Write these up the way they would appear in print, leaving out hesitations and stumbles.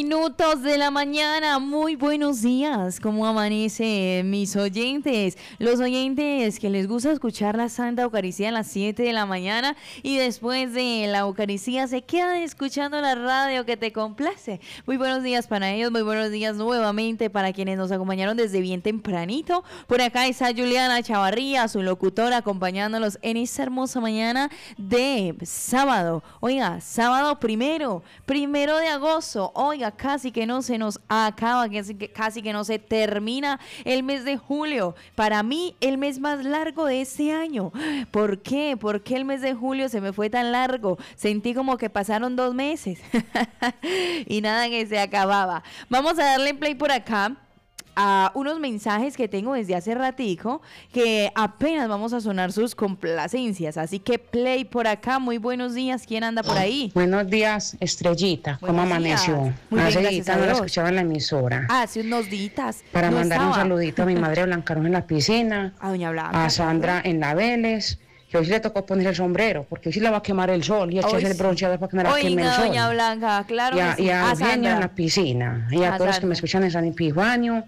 Minutos de la mañana, muy buenos días. ¿Cómo amanece mis oyentes? Los oyentes que les gusta escuchar la Santa Eucaristía a las 7 de la mañana y después de la Eucaristía se quedan escuchando la radio que te complace. Muy buenos días para ellos, muy buenos días nuevamente para quienes nos acompañaron desde bien tempranito. Por acá está Juliana Chavarría, su locutora, acompañándolos en esta hermosa mañana de sábado. Oiga, sábado primero de agosto. Oiga, casi que no se nos acaba, casi que no se termina el mes de julio. Para mí, el mes más largo de este año. ¿Por qué? ¿Por qué el mes de julio se me fue tan largo? Sentí como que pasaron 2 meses y nada que se acababa. Vamos a darle play por acá a unos mensajes que tengo desde hace ratico, que apenas vamos a sonar sus complacencias, así que play por acá. Muy buenos días, ¿quién anda por ahí? Buenos días, Estrellita, ¿cómo Buenos amaneció? días. Muy bien, gracias a no la Dios. escuchaba en la emisora. Hace unos días Para no mandar un estaba. saludito a mi madre Blanca Roja en la piscina, A doña Blanca, a Sandra en la Vélez, que hoy sí le tocó poner el sombrero, porque hoy sí le va a quemar el sol y echarse el bronceador para que no la queme el Oiga, sol. doña Blanca, claro que sí. Y a Eugenio Sandra. en la piscina, y a A todos los que Sandra. me escuchan en San Epifanio,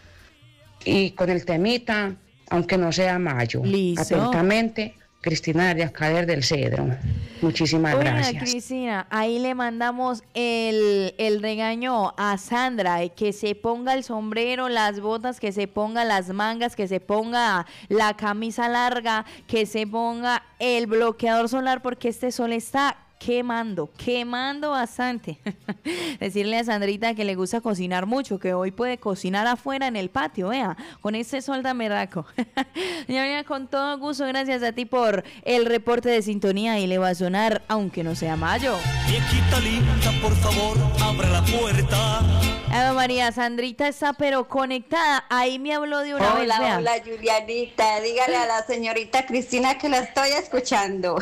y con el temita, aunque no sea mayo. Listo. Atentamente, Cristina de acá del Cedro. Muchísimas Oiga, gracias. Cristina, ahí le mandamos el regaño a Sandra, que se ponga el sombrero, las botas, que se ponga las mangas, que se ponga la camisa larga, que se ponga el bloqueador solar, porque este sol está quemando bastante. Decirle a Sandrita que le gusta cocinar mucho, que hoy puede cocinar afuera en el patio, vea, con este sol tan berraco. Doña, con todo gusto, gracias a ti por el reporte de sintonía, y le va a sonar aunque no sea mayo. Viejita linda, por favor, abra la puerta. Ave María, Sandrita está pero conectada, ahí me habló de una vez, vea. Hola, Julianita. Dígale a la señorita Cristina que la estoy escuchando.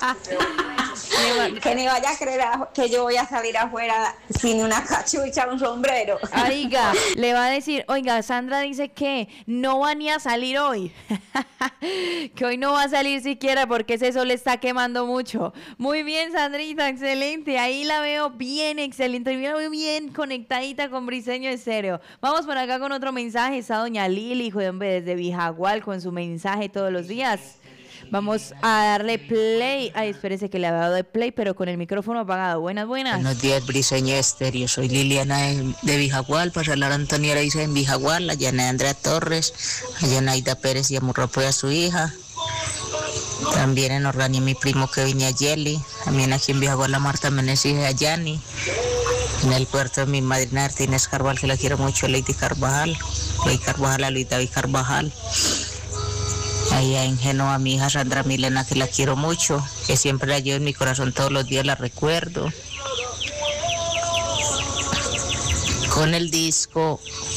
Que ni vaya a creer que yo voy a salir afuera sin una cachucha, un sombrero. Oiga, le va a decir, oiga, Sandra dice que no va ni a salir hoy. Que hoy no va a salir siquiera porque ese sol está quemando mucho. Muy bien, Sandrita, excelente. Ahí la veo bien, excelente. La veo bien conectadita con Briseño Estéreo. Vamos por acá con otro mensaje. Está doña Lili, hijo de hombre, desde Vijagual, con su mensaje todos los días. Vamos a darle play. Ay, espérese que le había dado de play, pero con el micrófono apagado. Buenas. Buenos días, Briseño Estéreo. Soy Liliana de Vijagual, para hablar a Antonia Araiza en Vijagual, a Yana Andrea Torres, a Yanaida Pérez y a Murropo y a su hija. También en Orlania mi primo Kevin y a Yeli. También aquí en Vijagual a Marta Meneses y a Yani. En el puerto de mi madrina Martínez Carvajal, que la quiero mucho, Lady Carvajal, a Luis David Carvajal. Allá en Génova, mi hija Sandra Milena, que la quiero mucho, que siempre la llevo en mi corazón, todos los días la recuerdo. Con el disco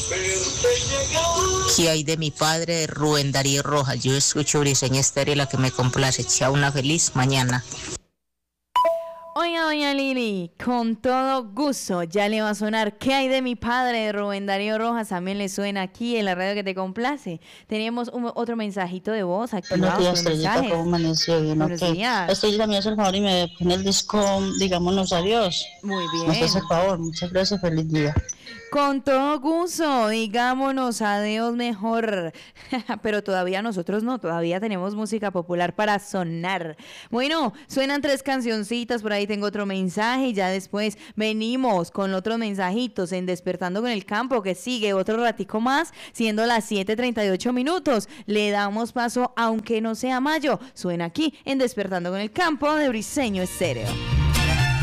¿Qué hay de mi padre? De Rubén Darío Rojas. Yo escucho Briseño Estéreo, la que me complace. Chao, una feliz mañana. Oiga, doña Lili, con todo gusto, ya le va a sonar ¿Qué hay de mi padre? De Rubén Darío Rojas. También le suena aquí en la radio que te complace. Teníamos otro mensajito de voz activado. Buenos días, Estrellita, ¿cómo amaneció? Buenos días. Estrellita, me hace el favor y me pone el disco Digámonos Adiós. Muy bien. Me hace el favor, muchas gracias, feliz día. Con todo gusto, digámonos adiós mejor. Pero todavía nosotros no, todavía tenemos música popular para sonar. Bueno, suenan 3 cancioncitas, por ahí tengo otro mensaje y ya después venimos con otros mensajitos en Despertando con el Campo, que sigue otro ratico más, siendo las 7:38 minutos. Le damos paso, aunque no sea mayo. Suena aquí en Despertando con el Campo de Briseño Estéreo.